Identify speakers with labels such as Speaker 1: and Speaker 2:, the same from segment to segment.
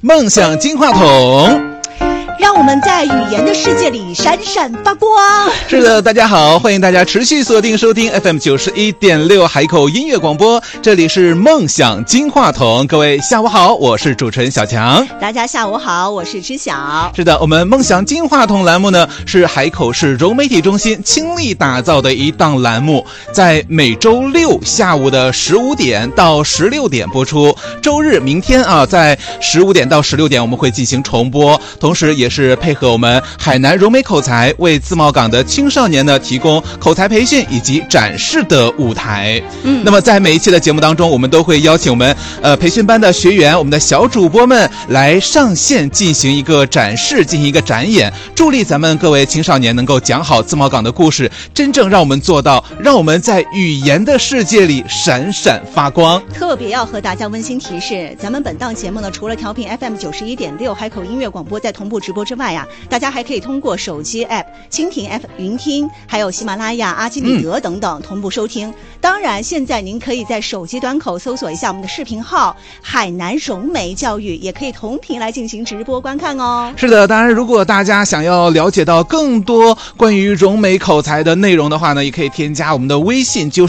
Speaker 1: 梦想金话筒，
Speaker 2: 让我们在语言的世界里闪闪发光。
Speaker 1: 是的，大家好，欢迎大家持续锁定收听 FM 91.6海口音乐广播，这里是梦想金话筒。各位下午好，我是主持人小强。
Speaker 2: 大家下午好，我是知晓。
Speaker 1: 是的，我们梦想金话筒栏目呢，是海口市融媒体中心倾力打造的一档栏目，在每周六下午的15点到16点播出。周日明天啊，在15点到16点我们会进行重播，同时也是配合我们海南融媒口才，为自贸港的青少年呢提供口才培训以及展示的舞台。那么在每一期的节目当中，我们都会邀请我们培训班的学员，我们的小主播们来上线进行一个展示，进行一个展演，助力咱们各位青少年能够讲好自贸港的故事，真正让我们做到，让我们在语言的世界里闪闪发光。
Speaker 2: 特别要和大家温馨提示，咱们本档节目呢，除了调频 FM 91.6海口音乐广播在同步直播之外呀，大家还可以通过手机 App 蜻蜓 F 云听，还有喜马拉雅、阿基米德等等同步收听。当然，现在您可以在手机端口搜索一下我们的视频号海南融媒教育，也可以同频来进行直播观看哦。
Speaker 1: 是的，当然如果大家想要了解到更多关于融媒口才的内容的话呢，也可以添加我们的微信，就是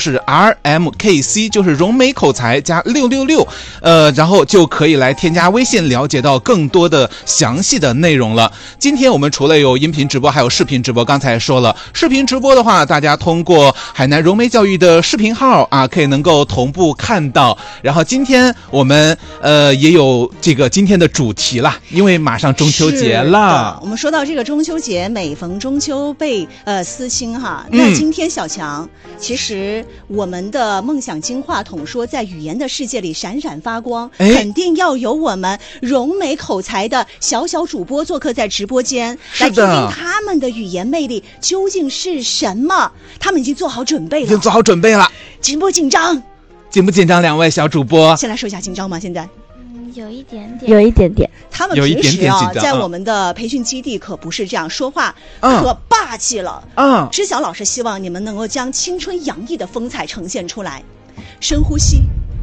Speaker 1: RMKC， 就是融媒口才加666，然后就可以来添加微信，了解到更多的详细的内容了。今天我们除了有音频直播，还有视频直播。刚才说了，视频直播的话，大家通过海南融媒教育的视频号啊，可以能够同步看到。然后今天我们也有这个今天的主题啦，因为马上中秋节了。
Speaker 2: 我们说到这个中秋节，每逢中秋倍思亲哈。那今天小强，其实我们的梦想金话筒说，在语言的世界里闪闪发光，肯定要有我们融媒口才的小主播做客在直播间，来听听他们的语言魅力究竟是什么。他们已经做好准备了，紧不紧张？
Speaker 1: 紧不紧张？两位小主播，
Speaker 2: 先来说一下紧张吗？现在
Speaker 3: 有一点点。
Speaker 2: 他们平时啊，在我们的培训基地可不是这样说话，可霸气了。知晓老师希望你们能够将青春洋溢的风采呈现出来。深呼吸，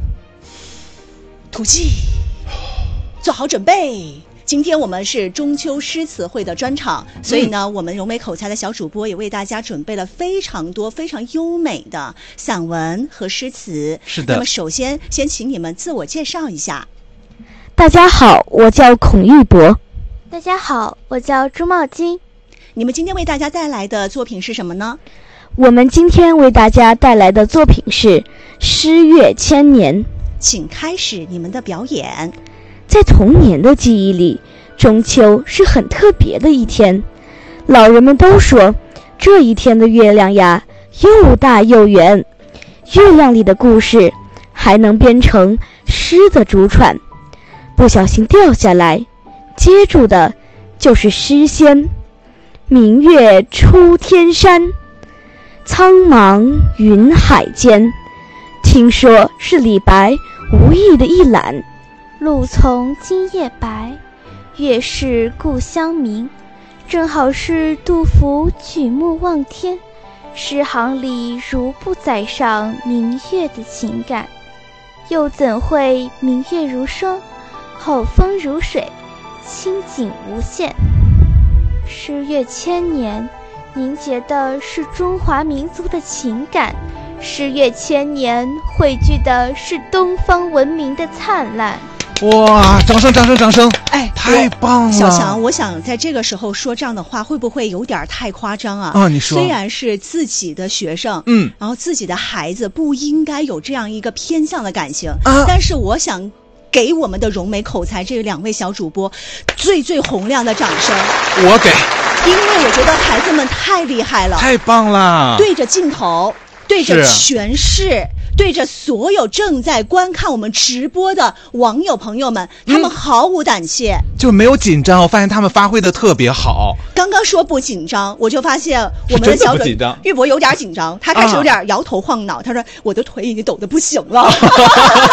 Speaker 2: 吐气，做好准备。今天我们是中秋诗词会的专场，所以呢，我们融媒口才的小主播也为大家准备了非常多非常优美的散文和诗词。
Speaker 1: 是的。
Speaker 2: 那么首先先请你们自我介绍一下。
Speaker 3: 大家好，我叫孔玉博。大家好，我叫朱茂金。
Speaker 2: 你们今天为大家带来的作品是什么呢？
Speaker 3: 我们今天为大家带来的作品是《诗乐千年》。
Speaker 2: 请开始你们的表演。
Speaker 3: 在童年的记忆里，中秋是很特别的一天。老人们都说，这一天的月亮呀，又大又圆。月亮里的故事还能编成诗的竹船，不小心掉下来，接住的就是诗仙。明月出天山，苍茫云海间。听说是李白无意的一览。
Speaker 4: 露从今夜白，月是故乡明。正好是杜甫举目望天，诗行里如不载上明月的情感，又怎会明月如霜，好风如水，清景无限。诗乐千年，凝结的是中华民族的情感，诗乐千年汇聚的是东方文明的灿烂。
Speaker 1: 哇，掌声！太棒了！
Speaker 2: 小强，我想在这个时候说这样的话，会不会有点太夸张啊？
Speaker 1: 你说。
Speaker 2: 虽然是自己的学生，然后自己的孩子不应该有这样一个偏向的感情，但是我想给我们的融媒口才这两位小主播最洪亮的掌声。
Speaker 1: 我给，
Speaker 2: 因为我觉得孩子们太厉害了，
Speaker 1: 太棒了！
Speaker 2: 对着镜头，对着全市。对着所有正在观看我们直播的网友朋友们，他们毫无胆怯，
Speaker 1: 就没有紧张。我发现他们发挥的特别好。
Speaker 2: 刚刚说不紧张，我就发现我们的小准玉博有点紧张，他开始有点摇头晃脑，他说我的腿已经抖得不行了。